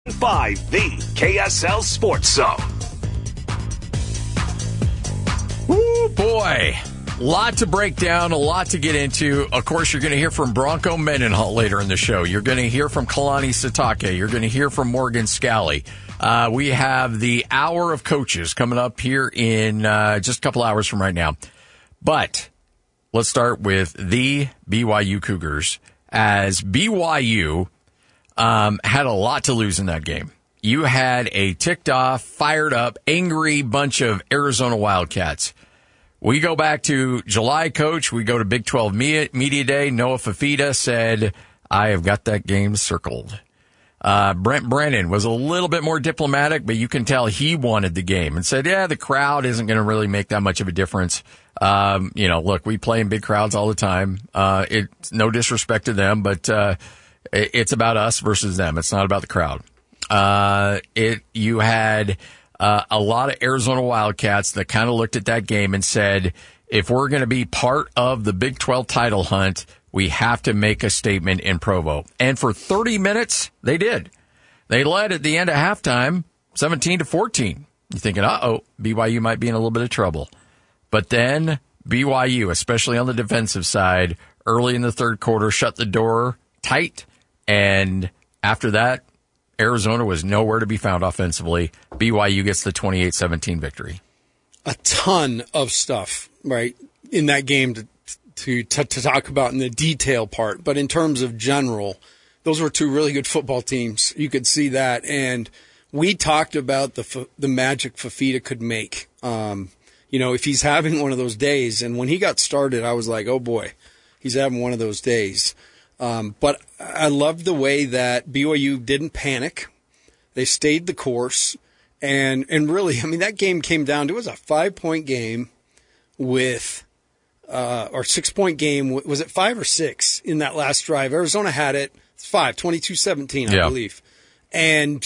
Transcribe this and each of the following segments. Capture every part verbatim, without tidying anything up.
By the K S L Sports Zone. Woo, boy. Lot to break down, a lot to get into. Of course, you're going to hear from Bronco Mendenhall later in the show. You're going to hear from Kalani Sitake. You're going to hear from Morgan Scalley. Uh, we have the Hour of Coaches coming up here in uh, just a couple hours from right now. But let's start with the B Y U Cougars, as B Y U um, had a lot to lose in that game. You had a ticked off, fired up, angry bunch of Arizona Wildcats. We go back to July, Coach. We go to Big twelve Media Day. Noah Fifita said, I have got that game circled. Uh, Brent Brennan was a little bit more diplomatic, but you can tell he wanted the game and said, yeah, the crowd isn't going to really make that much of a difference. Um, you know, look, we play in big crowds all the time. Uh, it's no disrespect to them, but, uh, it's about us versus them. It's not about the crowd. Uh, it, you had, uh, a lot of Arizona Wildcats that kind of looked at that game and said, if we're going to be part of the Big twelve title hunt, we have to make a statement in Provo. And for thirty minutes, they did. They led at the end of halftime, seventeen to fourteen. You're thinking, uh-oh, B Y U might be in a little bit of trouble. But then B Y U, especially on the defensive side, early in the third quarter, shut the door tight. And after that, Arizona was nowhere to be found offensively. B Y U gets the twenty-eight seventeen victory. A ton of stuff, right, in that game to To, to to talk about in the detail part, but in terms of general, those were two really good football teams. You could see that, and we talked about the the magic Fifita could make. Um, you know, if he's having one of those days, and when he got started, I was like, oh boy, he's having one of those days. Um, but I loved the way that B Y U didn't panic; they stayed the course, and and really, I mean, that game came down to it was a five point game with. Uh, or six-point game. Was it five or six in that last drive? Arizona had it. It's five, twenty-two seventeen, I yeah. believe. And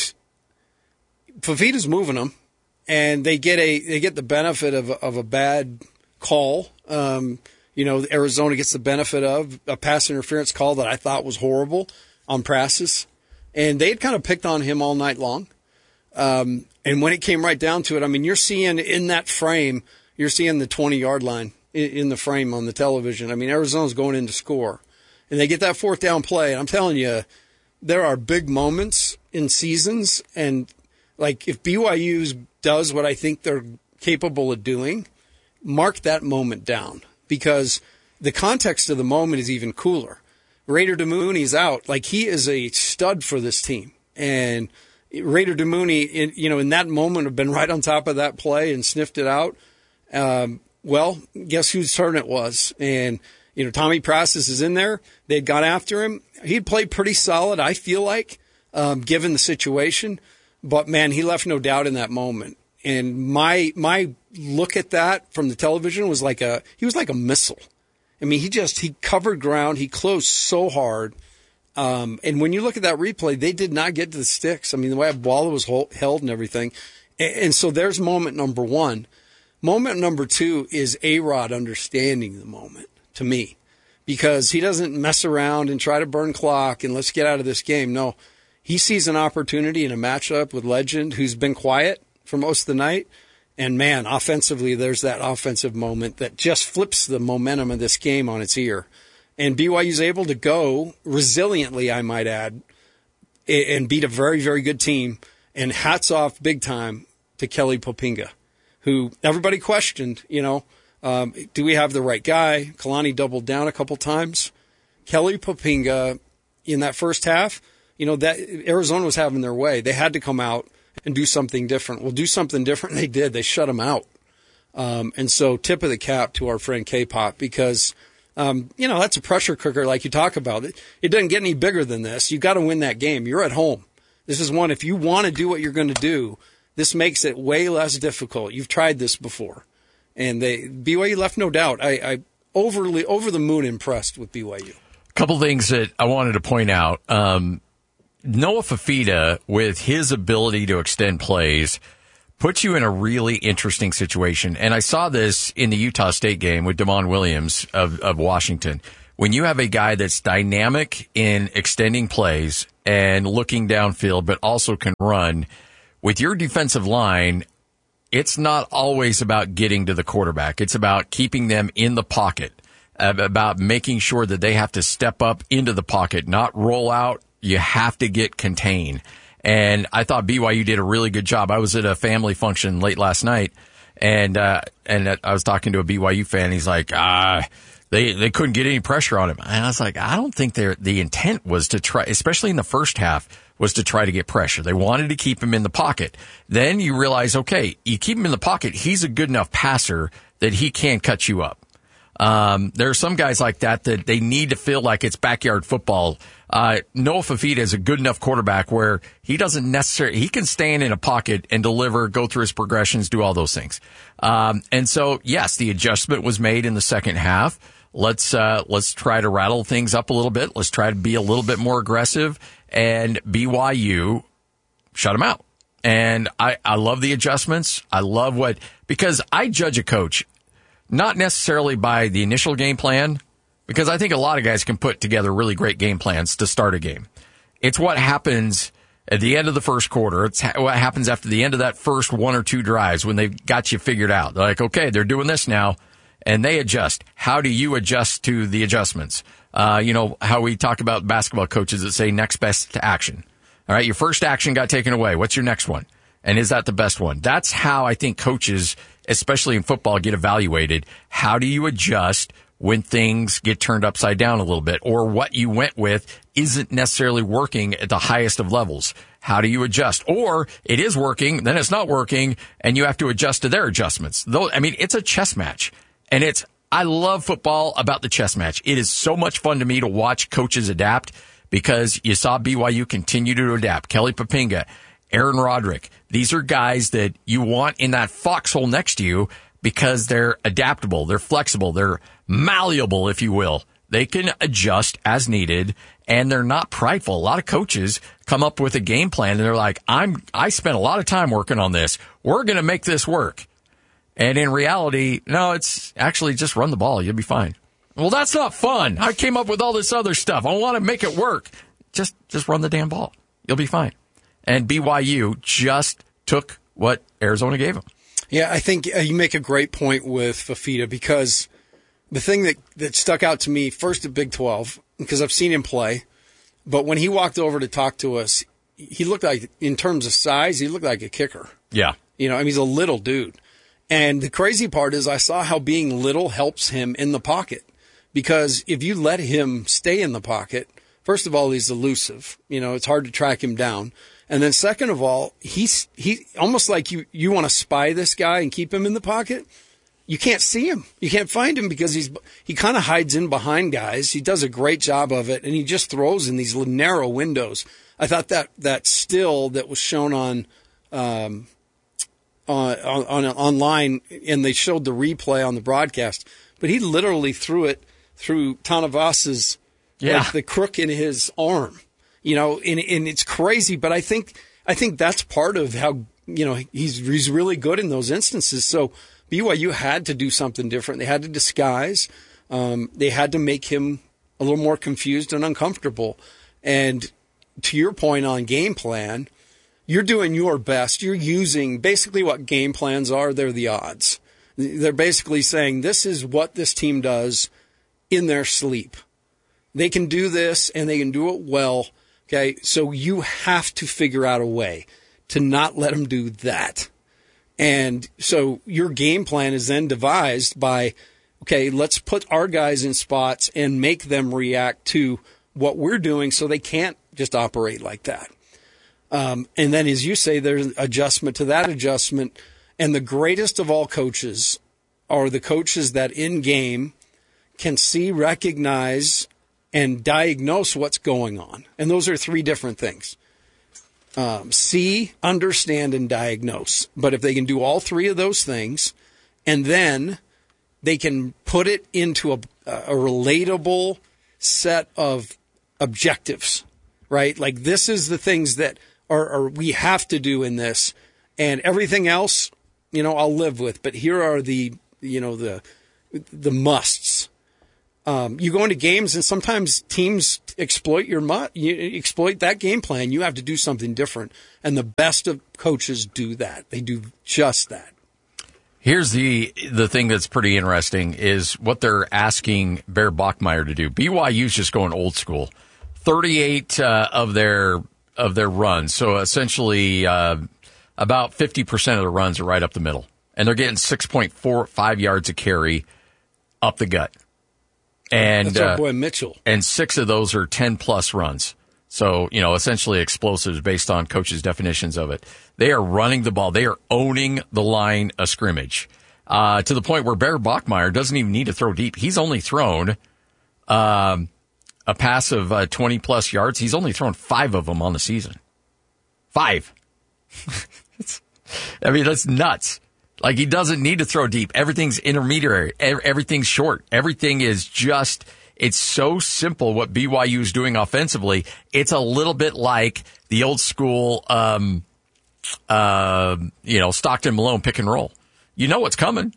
Fifita's moving them, and they get a they get the benefit of of a bad call. Um, you know, Arizona gets the benefit of a pass interference call that I thought was horrible on Prassis, and they had kind of picked on him all night long. Um, and when it came right down to it, I mean, you're seeing in that frame, you're seeing the twenty-yard line in the frame on the television. I mean, Arizona's going in to score. And they get that fourth down play. And I'm telling you, there are big moments in seasons. And, like, if B Y U does what I think they're capable of doing, mark that moment down. Because the context of the moment is even cooler. Raider DeMooney's out. Like, he is a stud for this team. And Raider DeMooney, in, you know, in that moment, have been right on top of that play and sniffed it out. Um, Well, guess whose turn it was? And, you know, Tommy Prastis is in there. They'd gone after him. He'd played pretty solid, I feel like, um, given the situation. But, man, he left no doubt in that moment. And my my look at that from the television was like a – he was like a missile. I mean, he just – he covered ground. He closed so hard. Um, and when you look at that replay, they did not get to the sticks. I mean, the way the ball was hold, held and everything. And, and so there's moment number one. Moment number two is A-Rod understanding the moment, to me, because he doesn't mess around and try to burn clock and let's get out of this game. No, he sees an opportunity in a matchup with Legend, who's been quiet for most of the night. And, man, offensively, there's that offensive moment that just flips the momentum of this game on its ear. And B Y U's able to go resiliently, I might add, and beat a very, very good team. And hats off big time to Kelly Poppinga, who everybody questioned, you know, um, do we have the right guy? Kalani doubled down a couple times. Kelly Poppinga, in that first half, you know, that Arizona was having their way. They had to come out and do something different. Well, do something different. They did. They shut him out. Um, and so tip of the cap to our friend K-Pop, because, um, you know, that's a pressure cooker like you talk about. It, it doesn't get any bigger than this. You got to win that game. You're at home. This is one, if you want to do what you're going to do, this makes it way less difficult. You've tried this before. And they B Y U left no doubt. I, I overly over the moon impressed with B Y U. A couple things that I wanted to point out. Um, Noah Fifita, with his ability to extend plays, puts you in a really interesting situation. And I saw this in the Utah State game with Damon Williams of, of Washington, when you have a guy that's dynamic in extending plays and looking downfield, but also can run, with your defensive line, it's not always about getting to the quarterback. It's about keeping them in the pocket, about making sure that they have to step up into the pocket, not roll out. You have to get contained. And I thought B Y U did a really good job. I was at a family function late last night, and uh, and I was talking to a B Y U fan. He's like, ah, they they couldn't get any pressure on him. And I was like, I don't think their the intent was to try, especially in the first half, was to try to get pressure. They wanted to keep him in the pocket. Then you realize, okay, you keep him in the pocket, he's a good enough passer that he can cut you up. Um, there are some guys like that that they need to feel like it's backyard football. Uh, Noah Fafita is a good enough quarterback where he doesn't necessarily, he can stand in a pocket and deliver, go through his progressions, do all those things. Um, and so, yes, the adjustment was made in the second half. Let's, uh, let's try to rattle things up a little bit. Let's try to be a little bit more aggressive, and B Y U shut him out. And I, I love the adjustments. I love what, because I judge a coach not necessarily by the initial game plan, because I think a lot of guys can put together really great game plans to start a game. It's what happens at the end of the first quarter. It's what happens after the end of that first one or two drives when they've got you figured out. They're like, okay, they're doing this now, and they adjust. How do you adjust to the adjustments? Uh, you know, how we talk about basketball coaches that say next best action. All right, your first action got taken away. What's your next one? And is that the best one? That's how I think coaches, especially in football, get evaluated. How do you adjust when things get turned upside down a little bit, or what you went with isn't necessarily working at the highest of levels? How do you adjust? Or it is working, then it's not working, and you have to adjust to their adjustments. Though, I mean, it's a chess match, and it's, I love football about the chess match. It is so much fun to me to watch coaches adapt, because you saw B Y U continue to adapt. Kelly Poppinga, Aaron Roderick, these are guys that you want in that foxhole next to you because they're adaptable, they're flexible, they're malleable, if you will. They can adjust as needed, and they're not prideful. A lot of coaches come up with a game plan, and they're like, I'm, I spent a lot of time working on this. We're going to make this work. And in reality, no, it's actually just run the ball. You'll be fine. Well, that's not fun. I came up with all this other stuff. I want to make it work. Just, just run the damn ball. You'll be fine. And B Y U just took what Arizona gave them. Yeah, I think uh, you make a great point with Fafita, because the thing that, that stuck out to me first at Big twelve, because I've seen him play, but when he walked over to talk to us, he looked like, in terms of size, he looked like a kicker. Yeah. You know, I mean, he's a little dude. And the crazy part is I saw how being little helps him in the pocket, because if you let him stay in the pocket, first of all, he's elusive. You know, it's hard to track him down. And then second of all, he's he almost like you, you want to spy this guy and keep him in the pocket. You can't see him. You can't find him because he's he kind of hides in behind guys. He does a great job of it, and he just throws in these narrow windows. I thought that that still that was shown on um, on, on online, and they showed the replay on the broadcast, but he literally threw it through Tanavas's yeah. like the crook in his arm. You know, and, and it's crazy, but I think I think that's part of how, you know, he's he's really good in those instances. So B Y U had to do something different. They had to disguise. Um, they had to make him a little more confused and uncomfortable. And to your point on game plan, you're doing your best. You're using basically what game plans are. They're the odds. They're basically saying this is what this team does in their sleep. They can do this, and they can do it well. Okay, so you have to figure out a way to not let them do that. And so your game plan is then devised by, okay, let's put our guys in spots and make them react to what we're doing so they can't just operate like that. Um, and then, as you say, there's adjustment to that adjustment. And the greatest of all coaches are the coaches that in game can see, recognize, and diagnose what's going on. And those are three different things. Um, see, understand, and diagnose. But if they can do all three of those things, and then they can put it into a, a relatable set of objectives, right? Like, this is the things that are, are we have to do in this, and everything else, you know, I'll live with. But here are the, you know, the the musts. Um, you go into games and sometimes teams exploit your mu- you exploit that game plan. You have to do something different. And the best of coaches do that. They do just that. Here's the the thing that's pretty interesting is what they're asking Bear Bachmeier to do. B Y U's just going old school. thirty-eight uh, of their of their runs, so essentially uh, about fifty percent of the runs are right up the middle. And they're getting six point four five yards a carry up the gut. And That's our uh, boy Mitchell. And six of those are ten-plus runs. So, you know, essentially explosives based on coaches' definitions of it. They are running the ball. They are owning the line of scrimmage uh, to the point where Bear Bachmeier doesn't even need to throw deep. He's only thrown um, a pass of uh, twenty-plus yards. He's only thrown five of them on the season. Five. I mean, that's nuts. Like, he doesn't need to throw deep. Everything's intermediary. Everything's short. Everything is just, it's so simple what B Y U is doing offensively. It's a little bit like the old school, um, uh, you know, Stockton Malone pick and roll. You know what's coming.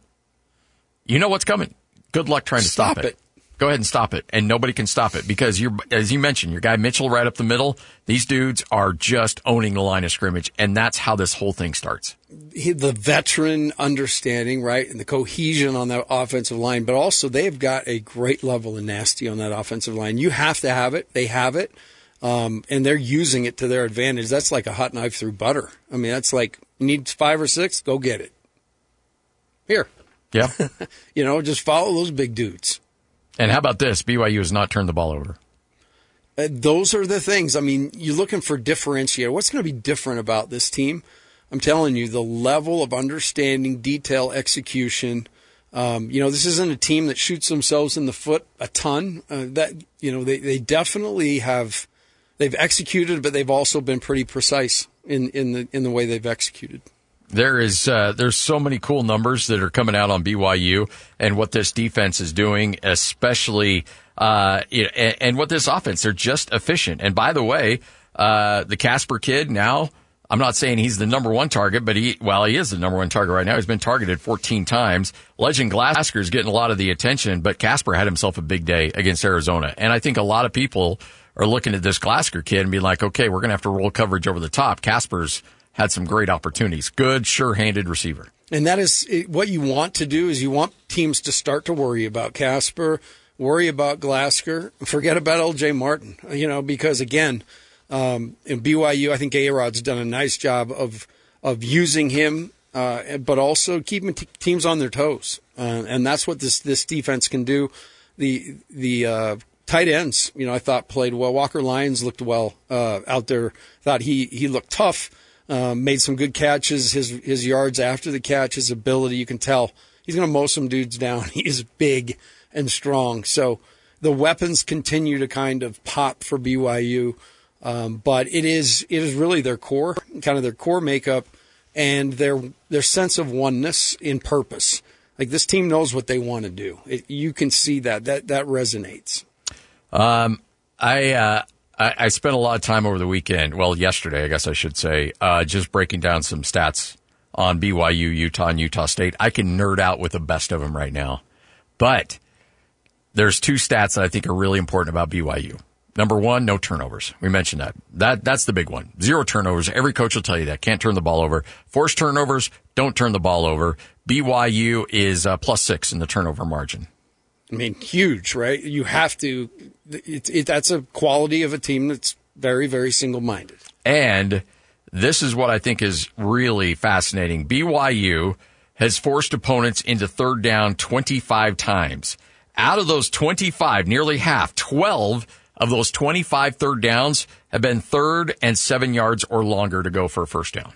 You know what's coming. Good luck trying to stop, Stop it. it. Go ahead and stop it. And nobody can stop it because you're, as you mentioned, your guy Mitchell right up the middle. These dudes are just owning the line of scrimmage. And that's how this whole thing starts. He, the veteran understanding, right, and the cohesion on that offensive line, but also they've got a great level of nasty on that offensive line. You have to have it. They have it. Um, and they're using it to their advantage. That's like a hot knife through butter. I mean, that's like, need five or six? Go get it. Here. Yeah. You know, just follow those big dudes. And how about this? B Y U has not turned the ball over. Uh, those are the things. I mean, you're looking for differentiator. What's going to be different about this team? I'm telling you, the level of understanding, detail, execution. Um, you know, this isn't a team that shoots themselves in the foot a ton. Uh, that you know, they, they definitely have. They've executed, but they've also been pretty precise in, in the in the way they've executed. There is uh, there's so many cool numbers that are coming out on B Y U and what this defense is doing, especially uh, and, and what this offense. They're just efficient. And by the way, uh, the Casper kid now, I'm not saying he's the number one target, but he well he is the number one target right now. He's been targeted fourteen times. Legend Glasgow is getting a lot of the attention, but Casper had himself a big day against Arizona, and I think a lot of people are looking at this Glasgow kid and being like, okay, we're going to have to roll coverage over the top. Casper's had some great opportunities. Good, sure-handed receiver. And that is what you want to do is you want teams to start to worry about Casper, worry about Glasgow, forget about L J Martin, you know, because, again, um, in B Y U, I think A-Rod's done a nice job of of using him, uh, but also keeping t- teams on their toes. Uh, and that's what this, this defense can do. The the uh, tight ends, you know, I thought played well. Walker Lyons looked well uh, out there. Thought he, he looked tough. Um, made some good catches. His his yards after the catch, his ability, you can tell he's going to mow some dudes down. He is big and strong. So the weapons continue to kind of pop for B Y U, um, but it is it is really their core, kind of their core makeup, and their their sense of oneness in purpose. Like this team knows what they want to do. It, you can see that that that resonates. Um, I. Uh... I, I spent a lot of time over the weekend, well, yesterday, I guess I should say, uh, just breaking down some stats on B Y U, Utah, and Utah State. I can nerd out with the best of them right now. But there's two stats that I think are really important about B Y U. Number one, no turnovers. We mentioned that. That That's the big one. Zero turnovers. Every coach will tell you that. Can't turn the ball over. Force turnovers, don't turn the ball over. B Y U is uh, plus six in the turnover margin. I mean, huge, right? You have to. It, it, that's a quality of a team that's very, very single-minded. And this is what I think is really fascinating. B Y U has forced opponents into third down twenty-five times. Out of those twenty-five, nearly half, twelve of those twenty-five third downs have been third and seven yards or longer to go for a first down.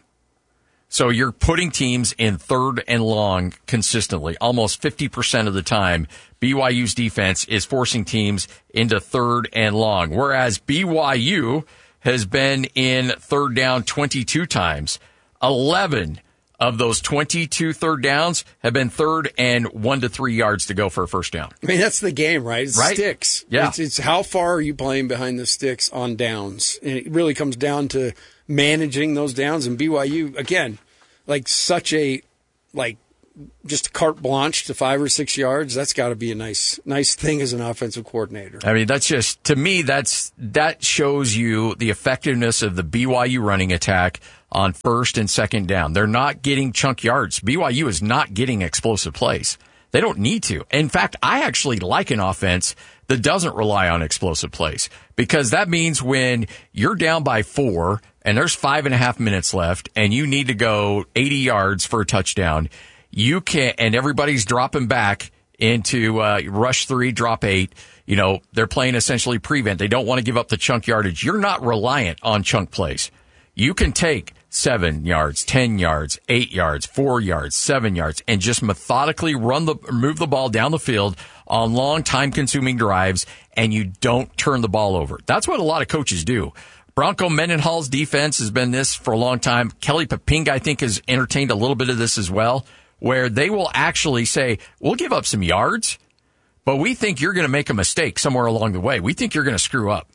So you're putting teams in third and long consistently. Almost fifty percent of the time, B Y U's defense is forcing teams into third and long, whereas B Y U has been in third down twenty-two times. eleven of those twenty-two third downs have been third and one to three yards to go for a first down. I mean, that's the game, right? It's right? Sticks. Yeah. It's, it's how far are you playing behind the sticks on downs? And it really comes down to managing those downs. And B Y U, again, like such a, like, just carte blanche to five or six yards, that's got to be a nice nice thing as an offensive coordinator. I mean, that's just, to me, that's that shows you the effectiveness of the B Y U running attack on first and second down. They're not getting chunk yards. B Y U is not getting explosive plays. They don't need to. In fact, I actually like an offense that doesn't rely on explosive plays, because that means when you're down by four and there's five and a half minutes left and you need to go eighty yards for a touchdown, you can, and everybody's dropping back into uh, rush three, drop eight. You know, they're playing essentially prevent. They don't want to give up the chunk yardage. You're not reliant on chunk plays. You can take seven yards, ten yards, eight yards, four yards, seven yards, and just methodically run the, move the ball down the field on long, time-consuming drives, and you don't turn the ball over. That's what a lot of coaches do. Bronco Mendenhall's defense has been this for a long time. Kelly Poppinga, I think, has entertained a little bit of this as well, where they will actually say, we'll give up some yards, but we think you're going to make a mistake somewhere along the way. We think you're going to screw up,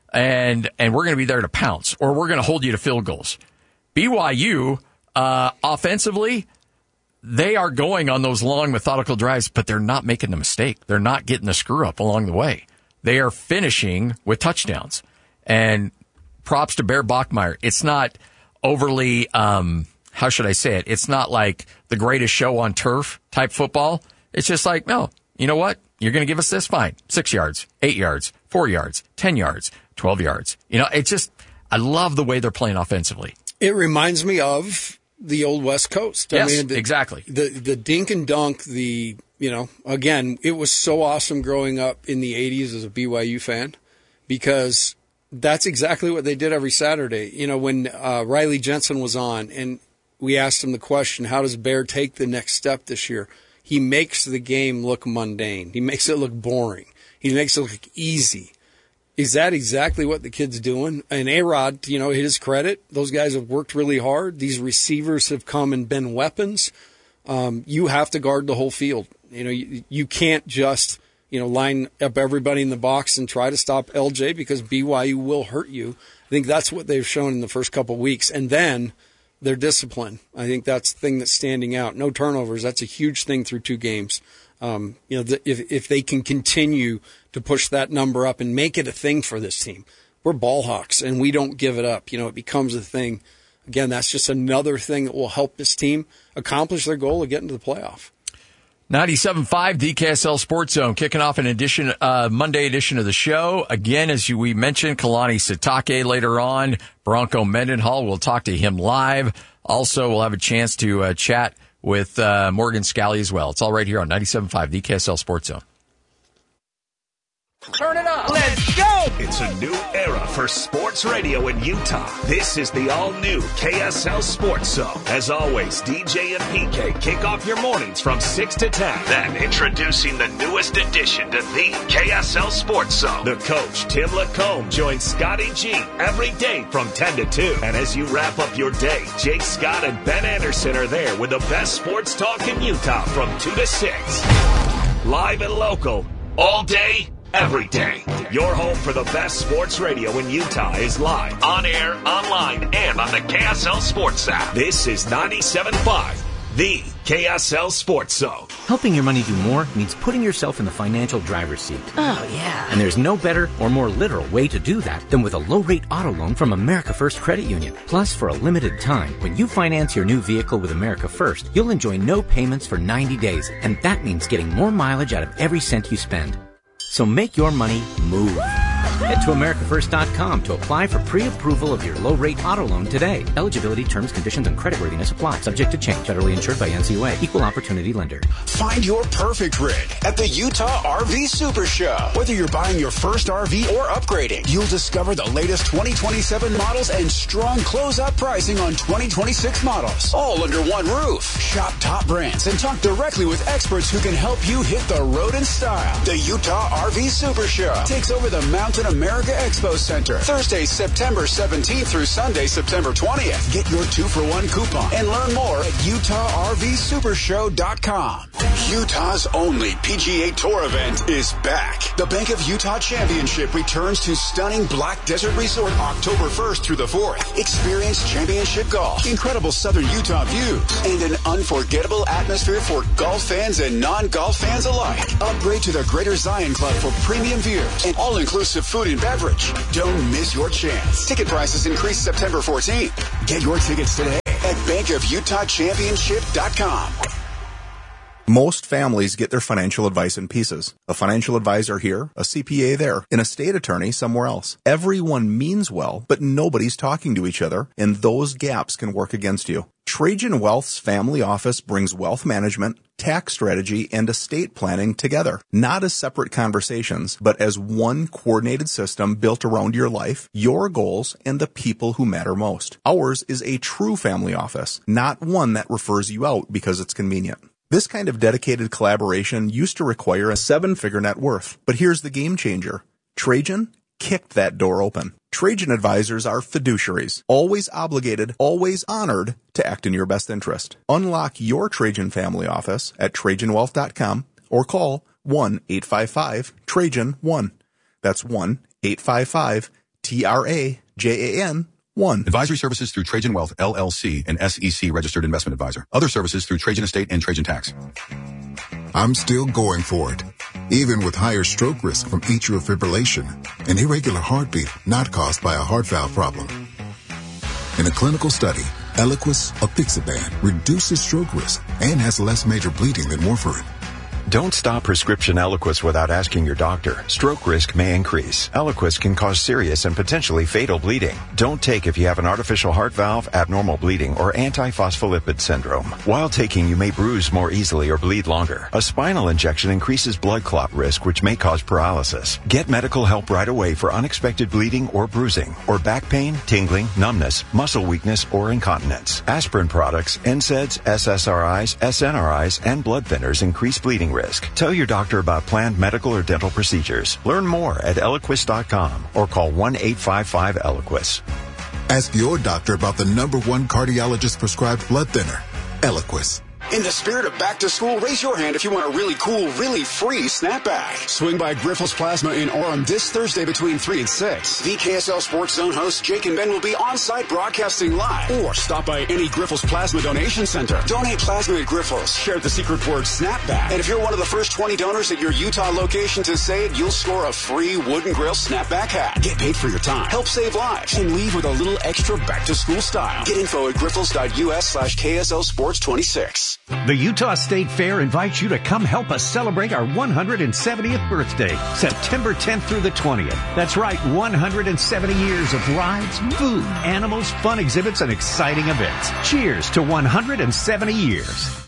and and we're going to be there to pounce, or we're going to hold you to field goals. B Y U, uh, offensively, they are going on those long, methodical drives, but they're not making the mistake. They're not getting the screw up along the way. They are finishing with touchdowns. And props to Bear Bachmeier. It's not overly, um, how should I say it? It's not like the greatest show on turf type football. It's just like, no, you know what? You're going to give us this? Fine. Six yards, eight yards, four yards, ten yards, twelve yards. You know, it's just, I love the way they're playing offensively. It reminds me of the old West Coast. Yes, I mean, the, exactly. The the dink and dunk, the, you know, again, it was so awesome growing up in the eighties as a B Y U fan, because that's exactly what they did every Saturday. You know, when uh, Riley Jensen was on and we asked him the question, how does Bear take the next step this year? He makes the game look mundane. He makes it look boring. He makes it look easy. Is that exactly what the kid's doing? And A-Rod, you know, his credit, those guys have worked really hard. These receivers have come and been weapons. Um, you have to guard the whole field. You know, you, you can't just, you know, line up everybody in the box and try to stop L J, because B Y U will hurt you. I think that's what they've shown in the first couple of weeks. And then their discipline. I think that's the thing that's standing out. No turnovers. That's a huge thing through two games. Um, you know, the, if if they can continue to push that number up and make it a thing for this team, we're ball hawks and we don't give it up. You know, it becomes a thing. Again, that's just another thing that will help this team accomplish their goal of getting to the playoff. ninety-seven point five D K S L Sports Zone, kicking off an edition, uh, Monday edition of the show. Again, as you, we mentioned, Kalani Sitake later on. Bronco Mendenhall, we'll talk to him live. Also, we'll have a chance to uh, chat with uh, Morgan Scally as well. It's all right here on ninety-seven point five D K S L Sports Zone. Turn it up. Let's go. It's a new era for sports radio in Utah. This is the all-new K S L Sports Zone. As always, D J and P K kick off your mornings from six to ten. Then introducing the newest addition to the K S L Sports Zone. The coach, Tim Lacombe, joins Scotty G every day from ten to two. And as you wrap up your day, Jake Scott and Ben Anderson are there with the best sports talk in Utah from two to six. Live and local, all day, every day. Your home for the best sports radio in Utah is live, on air, online, and on the K S L Sports app. This is ninety-seven point five, the K S L Sports Zone. Helping your money do more means putting yourself in the financial driver's seat. Oh, yeah. And there's no better or more literal way to do that than with a low-rate auto loan from America First Credit Union. Plus, for a limited time, when you finance your new vehicle with America First, you'll enjoy no payments for ninety days, and that means getting more mileage out of every cent you spend. So make your money move. Head to America First dot com to apply for pre-approval of your low-rate auto loan today. Eligibility, terms, conditions, and creditworthiness apply. Subject to change. Federally insured by N C U A. Equal opportunity lender. Find your perfect rig at the Utah R V Super Show. Whether you're buying your first R V or upgrading, you'll discover the latest twenty twenty-seven models and strong closeout pricing on twenty twenty-six models. All under one roof. Shop top brands and talk directly with experts who can help you hit the road in style. The Utah R V Super Show takes over the Mountain America Expo Center Thursday, September seventeenth through Sunday, September twentieth. Get your two for one coupon and learn more at Utah R V Super Show dot com. Utah's only P G A Tour event is back. The Bank of Utah Championship returns to stunning Black Desert Resort October first through the fourth. Experience championship golf, incredible southern Utah views, and an unforgettable atmosphere for golf fans and non-golf fans alike. Upgrade to the Greater Zion Club for premium views and all-inclusive food and beverage. Don't miss your chance. Ticket prices increase September fourteenth. Get your tickets today at bank of utah championship dot com. Most families get their financial advice in pieces. A financial advisor here, a C P A there, an estate attorney somewhere else. Everyone means well, but nobody's talking to each other, and those gaps can work against you. Trajan Wealth's family office brings wealth management, tax strategy, and estate planning together, not as separate conversations, but as one coordinated system built around your life, your goals, and the people who matter most. Ours is a true family office, not one that refers you out because it's convenient. This kind of dedicated collaboration used to require a seven-figure net worth, but here's the game changer. Trajan kicked that door open. Trajan advisors are fiduciaries, always obligated, always honored to act in your best interest. Unlock your Trajan family office at trajan wealth dot com or call one eight five five Trajan one. That's one eight five five T R A J A N one. Advisory services through Trajan Wealth, L L C, an S E C registered investment advisor. Other services through Trajan Estate and Trajan Tax. I'm still going for it, even with higher stroke risk from atrial fibrillation, an irregular heartbeat not caused by a heart valve problem. In a clinical study, Eliquis apixaban reduces stroke risk and has less major bleeding than warfarin. Don't stop prescription Eliquis without asking your doctor. Stroke risk may increase. Eliquis can cause serious and potentially fatal bleeding. Don't take if you have an artificial heart valve, abnormal bleeding, or antiphospholipid syndrome. While taking, you may bruise more easily or bleed longer. A spinal injection increases blood clot risk, which may cause paralysis. Get medical help right away for unexpected bleeding or bruising, or back pain, tingling, numbness, muscle weakness, or incontinence. Aspirin products, N SAIDs, S S R Is, S N R Is, and blood thinners increase bleeding risk. Tell your doctor about planned medical or dental procedures. Learn more at eliquis dot com or call one eight five five Eliquis. Ask your doctor about the number one cardiologist prescribed blood thinner, Eliquis. In the spirit of back to school, raise your hand if you want a really cool, really free snapback. Swing by Grifols Plasma in Orem this Thursday between three and six. The K S L Sports Zone host Jake and Ben will be on site broadcasting live. Or stop by any Grifols Plasma donation center. Donate plasma at Grifols. Share the secret word snapback. And if you're one of the first twenty donors at your Utah location to say it, you'll score a free wooden grill snapback hat. Get paid for your time. Help save lives. And leave with a little extra back to school style. Get info at grifols dot U S slash K S L Sports twenty-six. The Utah State Fair invites you to come help us celebrate our one hundred seventieth birthday, September tenth through the twentieth. That's right, one hundred seventy years of rides, food, animals, fun exhibits, and exciting events. Cheers to one hundred seventy years.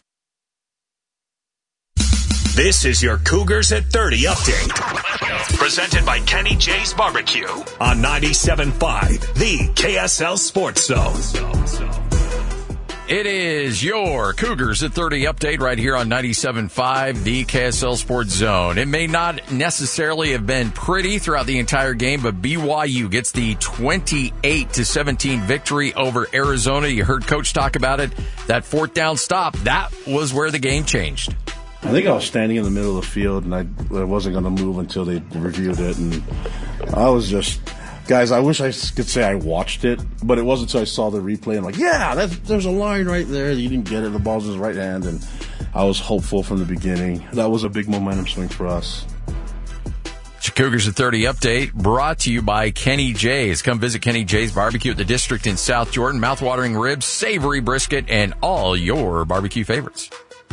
This is your Cougars at thirty update. Presented by Kenny J's Barbecue on ninety-seven point five, the K S L Sports Zone. It is your Cougars at thirty update right here on ninety-seven point five, the K S L Sports Zone. It may not necessarily have been pretty throughout the entire game, but B Y U gets the twenty-eight to seventeen victory over Arizona. You heard Coach talk about it. That fourth down stop, that was where the game changed. I think I was standing in the middle of the field, and I, I wasn't going to move until they reviewed it, and I was just... Guys, I wish I could say I watched it, but it wasn't until I saw the replay. I'm like, yeah, that's, there's a line right there. You didn't get it. The ball's in his right hand, and I was hopeful from the beginning. That was a big momentum swing for us. It's your Cougars at thirty update brought to you by Kenny J's. Come visit Kenny J's Barbecue at the District in South Jordan. Mouth-watering ribs, savory brisket, and all your barbecue favorites.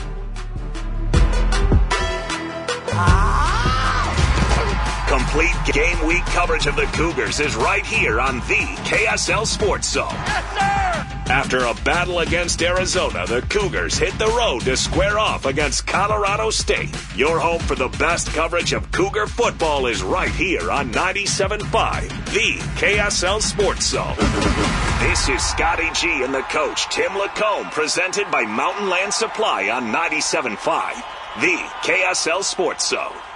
Complete game week coverage of the Cougars is right here on the K S L Sports Zone. Yes, sir! After a battle against Arizona, the Cougars hit the road to square off against Colorado State. Your home for the best coverage of Cougar football is right here on ninety-seven point five, the K S L Sports Zone. This is Scotty G and the coach, Tim Lacombe, presented by Mountain Land Supply on ninety-seven point five, the K S L Sports Zone.